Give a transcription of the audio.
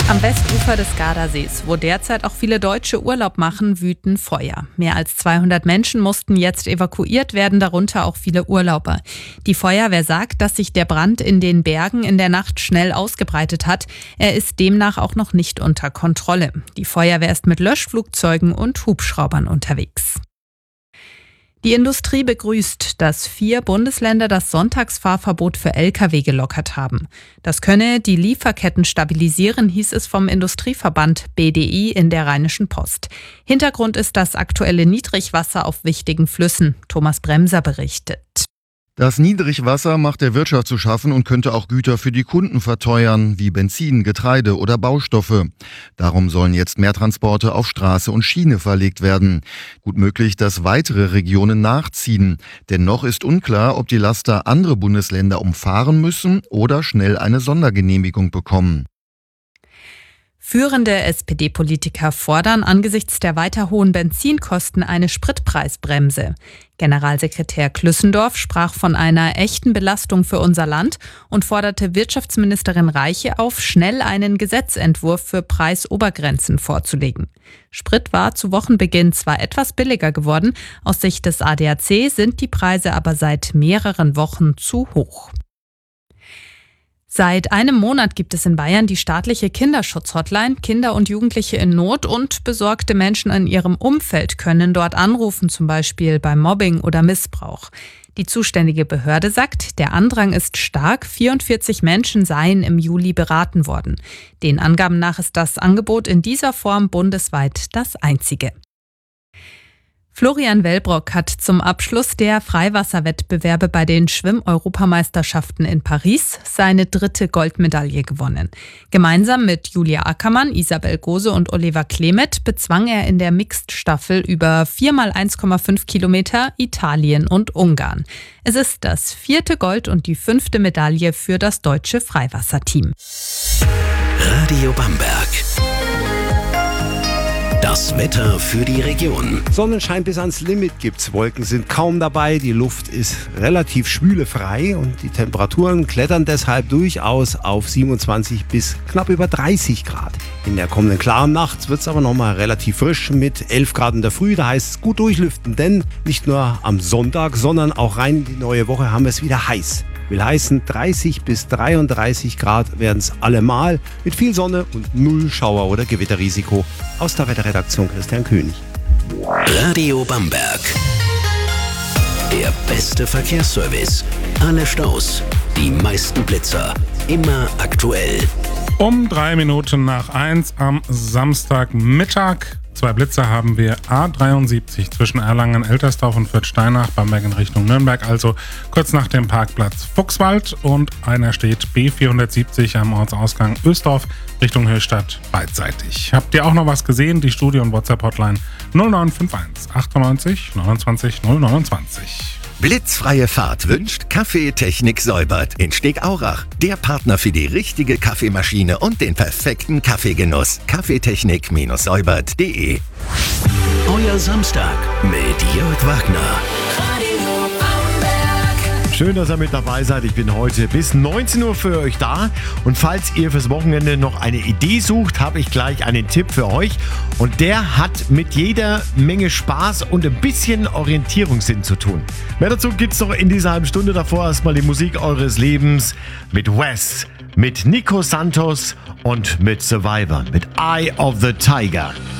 Am Westufer des Gardasees, wo derzeit auch viele Deutsche Urlaub machen, wüten Feuer. Mehr als 200 Menschen mussten jetzt evakuiert werden, darunter auch viele Urlauber. Die Feuerwehr sagt, dass sich der Brand in den Bergen in der Nacht schnell ausgebreitet hat. Er ist demnach auch noch nicht unter Kontrolle. Die Feuerwehr ist mit Löschflugzeugen und Hubschraubern unterwegs. Die Industrie begrüßt, dass 4 Bundesländer das Sonntagsfahrverbot für Lkw gelockert haben. Das könne die Lieferketten stabilisieren, hieß es vom Industrieverband BDI in der Rheinischen Post. Hintergrund ist das aktuelle Niedrigwasser auf wichtigen Flüssen. Thomas Bremser berichtet. Das Niedrigwasser macht der Wirtschaft zu schaffen und könnte auch Güter für die Kunden verteuern, wie Benzin, Getreide oder Baustoffe. Darum sollen jetzt mehr Transporte auf Straße und Schiene verlegt werden. Gut möglich, dass weitere Regionen nachziehen. Denn noch ist unklar, ob die Laster andere Bundesländer umfahren müssen oder schnell eine Sondergenehmigung bekommen. Führende SPD-Politiker fordern angesichts der weiter hohen Benzinkosten eine Spritpreisbremse. Generalsekretär Klüssendorf sprach von einer echten Belastung für unser Land und forderte Wirtschaftsministerin Reiche auf, schnell einen Gesetzentwurf für Preisobergrenzen vorzulegen. Sprit war zu Wochenbeginn zwar etwas billiger geworden, aus Sicht des ADAC sind die Preise aber seit mehreren Wochen zu hoch. Seit einem Monat gibt es in Bayern die staatliche Kinderschutzhotline. Kinder und Jugendliche in Not und besorgte Menschen in ihrem Umfeld können dort anrufen, zum Beispiel bei Mobbing oder Missbrauch. Die zuständige Behörde sagt, der Andrang ist stark. 44 Menschen seien im Juli beraten worden. Den Angaben nach ist das Angebot in dieser Form bundesweit das einzige. Florian Wellbrock hat zum Abschluss der Freiwasserwettbewerbe bei den Schwimm-Europameisterschaften in Paris seine 3. Goldmedaille gewonnen. Gemeinsam mit Julia Ackermann, Isabel Gose und Oliver Klemet bezwang er in der Mixed-Staffel über 4x1,5 Kilometer Italien und Ungarn. Es ist das 4. Gold und die 5. Medaille für das deutsche Freiwasserteam. Radio Bamberg. Das Wetter für die Region. Sonnenschein bis ans Limit gibt's. Wolken sind kaum dabei. Die Luft ist relativ schwülefrei und die Temperaturen klettern deshalb durchaus auf 27 bis knapp über 30 Grad. In der kommenden klaren Nacht wird's aber nochmal relativ frisch mit 11 Grad in der Früh. Da heißt es gut durchlüften, denn nicht nur am Sonntag, sondern auch rein in die neue Woche haben wir es wieder heiß. Will heißen, 30 bis 33 Grad werden es allemal mit viel Sonne und 0 Schauer- oder Gewitterrisiko. Aus der Wetterredaktion Christian König. Radio Bamberg. Der beste Verkehrsservice. Alle Staus, die meisten Blitzer. Immer aktuell. Um 3 Minuten nach 1 am Samstagmittag. 2 Blitzer haben wir. A73 zwischen Erlangen-Eltersdorf und Fürth-Steinach, Bamberg in Richtung Nürnberg, also kurz nach dem Parkplatz Fuchswald. Und einer steht B470 am Ortsausgang Ösdorf Richtung Höchstadt beidseitig. Habt ihr auch noch was gesehen? Die Studio- und WhatsApp-Hotline 0951 98 29 029. Blitzfreie Fahrt wünscht Kaffee Technik Säubert in Stegaurach. Der Partner für die richtige Kaffeemaschine und den perfekten Kaffeegenuss. Kaffeetechnik-säubert.de. Euer Samstag mit Jörg Wagner. Schön, dass ihr mit dabei seid. Ich bin heute bis 19 Uhr für euch da. Und falls ihr fürs Wochenende noch eine Idee sucht, habe ich gleich einen Tipp für euch. Und der hat mit jeder Menge Spaß und ein bisschen Orientierungssinn zu tun. Mehr dazu gibt's noch in dieser halben Stunde. Davor erstmal die Musik eures Lebens mit Wes, mit Nico Santos und mit Survivor, mit Eye of the Tiger.